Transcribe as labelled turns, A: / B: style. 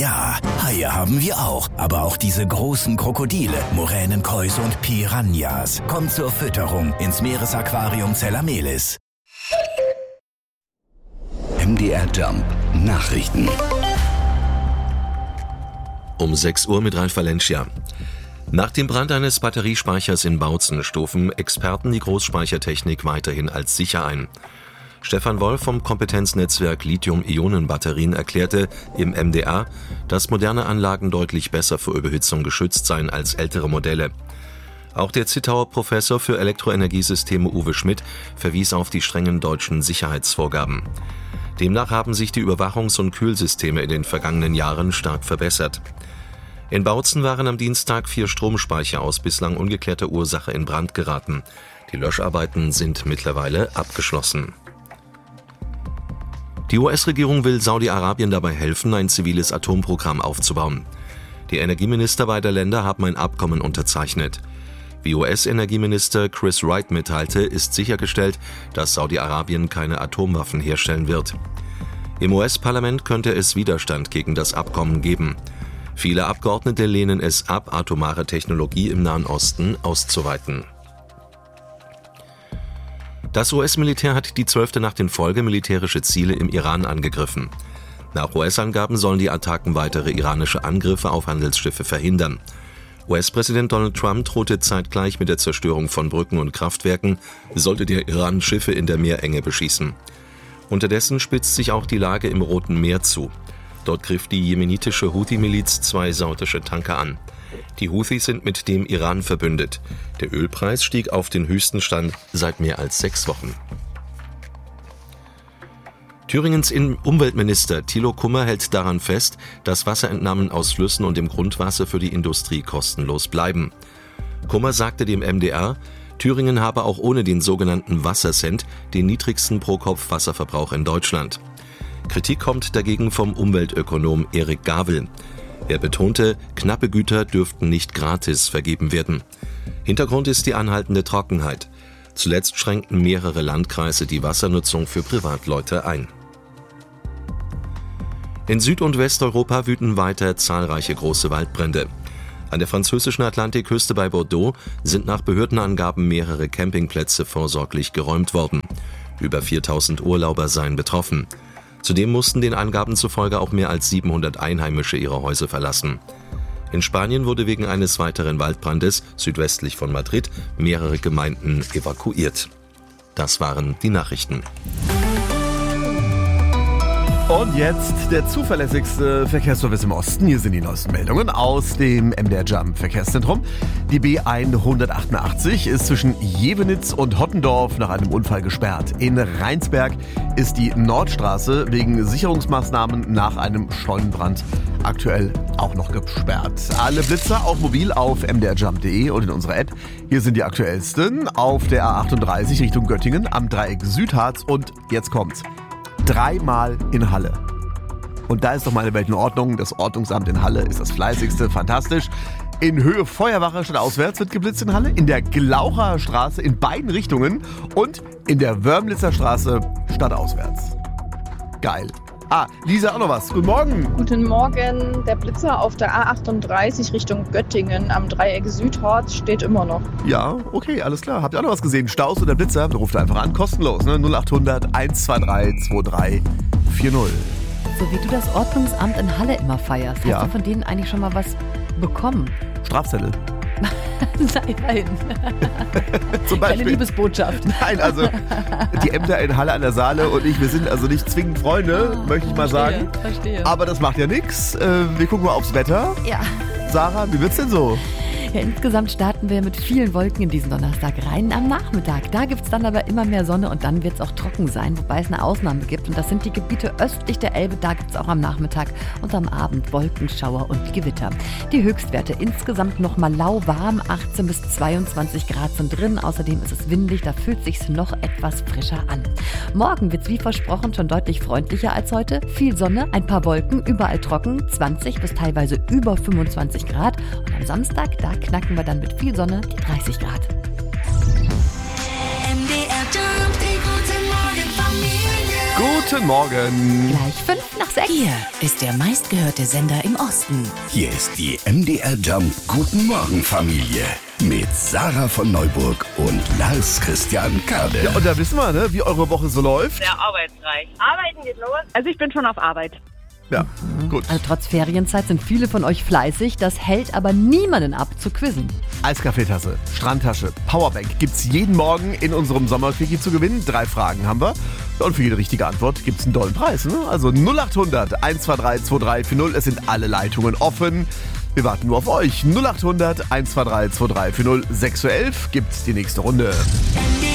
A: Ja, Haie haben wir auch. Aber auch diese großen Krokodile, Muränen, Kois und Piranhas. Kommt zur Fütterung ins Meeresaquarium Zellamelis. MDR Jump Nachrichten.
B: Um 6 Uhr mit Ralf Valencia. Nach dem Brand eines Batteriespeichers in Bautzen stufen Experten die Großspeichertechnik weiterhin als sicher ein. Stefan Wolf vom Kompetenznetzwerk Lithium-Ionen-Batterien erklärte im MDR, dass moderne Anlagen deutlich besser vor Überhitzung geschützt seien als ältere Modelle. Auch der Zittauer Professor für Elektroenergiesysteme Uwe Schmidt verwies auf die strengen deutschen Sicherheitsvorgaben. Demnach haben sich die Überwachungs- und Kühlsysteme in den vergangenen Jahren stark verbessert. In Bautzen waren am Dienstag 4 Stromspeicher aus bislang ungeklärter Ursache in Brand geraten. Die Löscharbeiten sind mittlerweile abgeschlossen. Die US-Regierung will Saudi-Arabien dabei helfen, ein ziviles Atomprogramm aufzubauen. Die Energieminister beider Länder haben ein Abkommen unterzeichnet. Wie US-Energieminister Chris Wright mitteilte, ist sichergestellt, dass Saudi-Arabien keine Atomwaffen herstellen wird. Im US-Parlament könnte es Widerstand gegen das Abkommen geben. Viele Abgeordnete lehnen es ab, atomare Technologie im Nahen Osten auszuweiten. Das US-Militär hat die 12. Nacht in Folge militärische Ziele im Iran angegriffen. Nach US-Angaben sollen die Attacken weitere iranische Angriffe auf Handelsschiffe verhindern. US-Präsident Donald Trump drohte zeitgleich mit der Zerstörung von Brücken und Kraftwerken, sollte der Iran Schiffe in der Meerenge beschießen. Unterdessen spitzt sich auch die Lage im Roten Meer zu. Dort griff die jemenitische Houthi-Miliz 2 saudische Tanker an. Die Houthis sind mit dem Iran verbündet. Der Ölpreis stieg auf den höchsten Stand seit mehr als 6 Wochen. Thüringens Umweltminister Thilo Kummer hält daran fest, dass Wasserentnahmen aus Flüssen und dem Grundwasser für die Industrie kostenlos bleiben. Kummer sagte dem MDR, Thüringen habe auch ohne den sogenannten Wassercent den niedrigsten Pro-Kopf-Wasserverbrauch in Deutschland. Kritik kommt dagegen vom Umweltökonom Erik Gavel. Er betonte, knappe Güter dürften nicht gratis vergeben werden. Hintergrund ist die anhaltende Trockenheit. Zuletzt schränkten mehrere Landkreise die Wassernutzung für Privatleute ein. In Süd- und Westeuropa wüten weiter zahlreiche große Waldbrände. An der französischen Atlantikküste bei Bordeaux sind nach Behördenangaben mehrere Campingplätze vorsorglich geräumt worden. Über 4000 Urlauber seien betroffen. Zudem mussten den Angaben zufolge auch mehr als 700 Einheimische ihre Häuser verlassen. In Spanien wurde wegen eines weiteren Waldbrandes südwestlich von Madrid mehrere Gemeinden evakuiert. Das waren die Nachrichten.
C: Und jetzt der zuverlässigste Verkehrsservice im Osten. Hier sind die neuesten Meldungen aus dem MDR Jump Verkehrszentrum. Die B188 ist zwischen Jevenitz und Hottendorf nach einem Unfall gesperrt. In Rheinsberg ist die Nordstraße wegen Sicherungsmaßnahmen nach einem Scheunenbrand aktuell auch noch gesperrt. Alle Blitzer auch mobil auf mdrjump.de und in unserer App. Hier sind die aktuellsten auf der A38 Richtung Göttingen am Dreieck Südharz und jetzt kommt's. 3-mal in Halle. Und da ist doch meine Welt in Ordnung. Das Ordnungsamt in Halle ist das fleißigste, fantastisch. In Höhe Feuerwache stadtauswärts wird geblitzt in Halle, in der Glaucher Straße in beiden Richtungen und in der Wörmlitzer Straße stadtauswärts. Geil. Lisa, auch noch was. Guten Morgen.
D: Guten Morgen. Der Blitzer auf der A38 Richtung Göttingen am Dreieck Südharz steht immer noch.
C: Ja, okay, alles klar. Habt ihr auch noch was gesehen? Staus oder Blitzer? Ruft einfach an. Kostenlos, ne? 0800 123 2340.
E: So wie du das Ordnungsamt in Halle immer feierst, hast du von denen eigentlich schon mal was bekommen?
C: Strafzettel.
E: Nein.
C: Zum Beispiel.
E: Keine Liebesbotschaft.
C: Nein, also die Ämter in Halle an der Saale und ich, wir sind also nicht zwingend Freunde, möchte ich mal sagen.
E: Verstehe.
C: Aber das macht ja nichts. Wir gucken mal aufs Wetter.
E: Ja.
C: Sarah, wie wird's denn so?
E: Ja, insgesamt starten wir mit vielen Wolken in diesen Donnerstag rein am Nachmittag. Da gibt es dann aber immer mehr Sonne und dann wird es auch trocken sein, wobei es eine Ausnahme gibt. Und das sind die Gebiete östlich der Elbe. Da gibt es auch am Nachmittag und am Abend Wolkenschauer und Gewitter. Die Höchstwerte insgesamt nochmal lauwarm, 18 bis 22 Grad sind drin. Außerdem ist es windig, da fühlt es sich noch etwas frischer an. Morgen wird es wie versprochen schon deutlich freundlicher als heute. Viel Sonne, ein paar Wolken, überall trocken, 20 bis teilweise über 25 Grad. Und am Samstag, da knacken wir dann mit viel Sonne die 30 Grad.
C: Guten Guten Morgen.
E: Gleich 5:05.
F: Hier ist der meistgehörte Sender im Osten.
G: Hier ist die MDR Jump Guten Morgen Familie mit Sarah von Neuburg und Lars Christian Kade.
C: Ja, und da wissen wir, ne, wie eure Woche so läuft.
H: Sehr arbeitsreich. Arbeiten geht los. Also ich bin schon auf Arbeit.
C: Ja, gut.
E: Also trotz Ferienzeit sind viele von euch fleißig. Das hält aber niemanden ab zu quizzen.
C: Eiskaffeetasse, Strandtasche, Powerbank gibt's jeden Morgen in unserem Sommerquickie zu gewinnen. 3 Fragen haben wir. Und für jede richtige Antwort gibt's einen tollen Preis. Ne? Also 0800 123 2340. Es sind alle Leitungen offen. Wir warten nur auf euch. 0800 123 2340. 6:11 Uhr gibt's die nächste Runde.
F: MDR